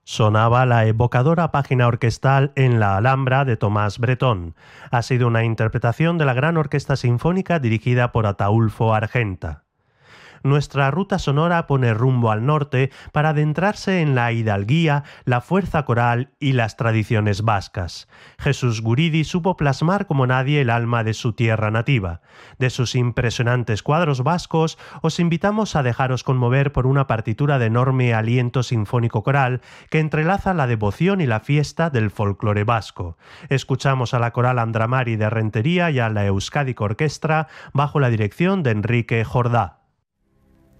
Sonaba la evocadora página orquestal En la Alhambra de Tomás Bretón. Ha sido una interpretación de la Gran Orquesta Sinfónica dirigida por Ataúlfo Argenta. Nuestra ruta sonora pone rumbo al norte para adentrarse en la hidalguía, la fuerza coral y las tradiciones vascas. Jesús Guridi supo plasmar como nadie el alma de su tierra nativa. De sus impresionantes cuadros vascos, os invitamos a dejaros conmover por una partitura de enorme aliento sinfónico coral que entrelaza la devoción y la fiesta del folclore vasco. Escuchamos a la coral Andramari de Rentería y a la Euskadi Orquestra bajo la dirección de Enrique Jordá.